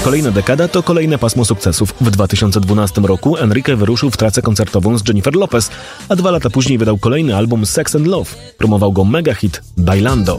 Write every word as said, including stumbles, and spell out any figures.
Kolejna dekada to kolejne pasmo sukcesów. W dwa tysiące dwunastym roku Enrique wyruszył w trasę koncertową z Jennifer Lopez, a dwa lata później wydał kolejny album Sex and Love. Promował go mega hit Bailando.